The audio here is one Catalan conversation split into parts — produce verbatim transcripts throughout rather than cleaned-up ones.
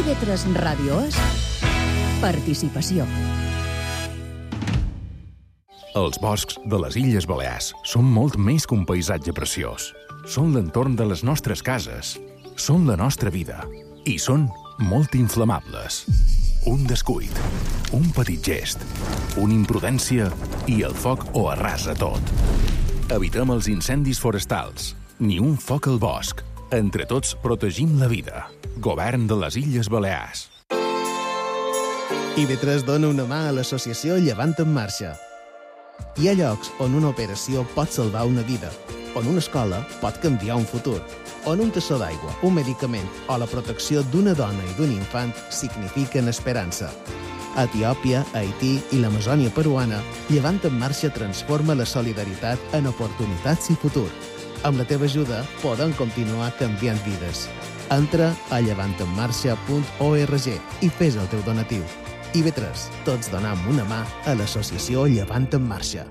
I V tres Ràdio és participació. Els boscs de les Illes Balears són molt més que un paisatge preciós. Són l'entorn de les nostres cases, són la nostra vida i són molt inflamables. Un descuit, un petit gest, una imprudència i el foc ho arrasa tot. Evitem els incendis forestals, ni un foc al bosc. Entre tots protegim la vida. Govern de les Illes Balears. I V tres dona una mà a l'associació Llevant en Marxa. Hi ha llocs on una operació pot salvar una vida, on una escola pot canviar un futur, on un tassó d'aigua, un medicament o la protecció d'una dona i d'un infant signifiquen esperança. A Etiòpia, Haití i l'Amazònia peruana, Llevant en Marxa transforma la solidaritat en oportunitats i futur. Amb la teva ajuda, podem continuar canviant vides. Entra a llevant en marxa punt org i fes el teu donatiu. I V tres, tots donam una mà a l'associació Llevant en Marxa.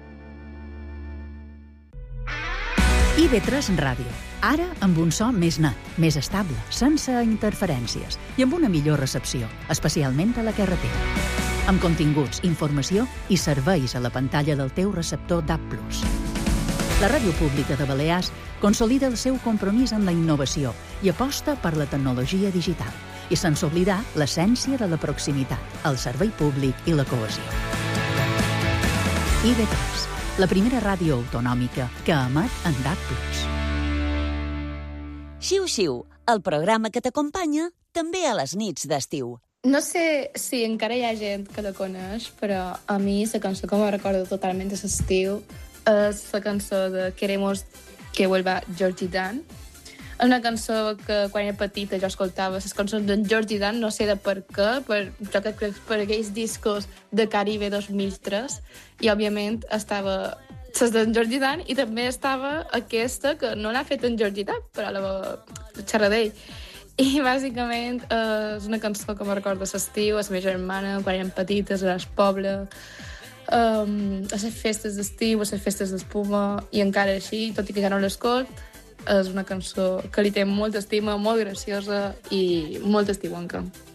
I V tres Ràdio. Ara amb un so més net, més estable, sense interferències i amb una millor recepció, especialment a la carretera. Amb continguts, informació i serveis a la pantalla del teu receptor D A B plus. La Ràdio Pública de Balears consolida el seu compromís amb la innovació i aposta per la tecnologia digital, i sense oblidar l'essència de la proximitat, el servei públic i la cohesió. I V tres, la primera ràdio autonòmica que emet en D A B plus. Xiu-xiu, el programa que t'acompanya també a les nits d'estiu. No sé si encara hi ha gent que la coneix, però a mi la cançó que me recorda totalment de l'estiu és la cançó de Queremos que vuelva Georgie Dan. És una cançó que quan era petita jo escoltava les cançons d'en Georgie Dan, no sé de per què, per, jo crec que per aquells discos de Caribe dos mil tres, i òbviament estava les d'en Georgie Dan i també estava aquesta que no l'ha fet en Georgie Dan, però la va xerrar d'ell. I bàsicament és una cançó que me recorda l'estiu, a la meva germana, quan érem petites, al poble, Um, a les festes d'estiu, a les festes d'espuma, i encara així, tot i que ja no l'escolt, és una cançó que li té molta estima, molt graciosa i molt estiuenca.